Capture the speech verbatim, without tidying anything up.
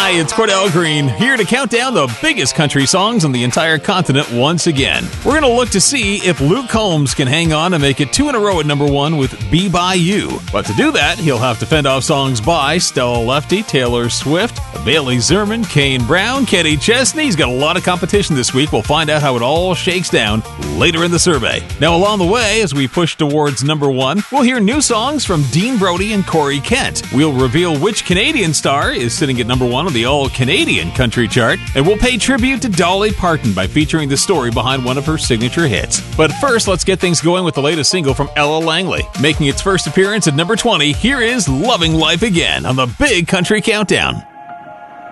Hi, it's Cordell Green, here to count down the biggest country songs on the entire continent once again. We're going to look to see if Luke Combs can hang on and make it two in a row at number one with Be By You. But to do that, he'll have to fend off songs by Stella Lefty, Taylor Swift, Bailey Zimmerman, Kane Brown, Kenny Chesney. He's got a lot of competition this week. We'll find out how it all shakes down later in the survey. Now, along the way, as we push towards number one, we'll hear new songs from Dean Brody and Corey Kent. We'll reveal which Canadian star is sitting at number one on the all-Canadian country chart, and we'll pay tribute to Dolly Parton by featuring the story behind one of her signature hits. But first, let's get things going with the latest single from Ella Langley. Making its first appearance at number twenty, here is Loving Life Again on the Big Country Countdown.